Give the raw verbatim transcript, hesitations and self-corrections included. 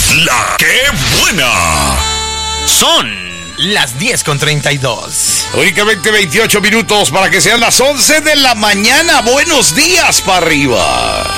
La que buena. Son las diez con treinta y dos. Únicamente veintiocho minutos para que sean las once de la mañana. Buenos días para arriba.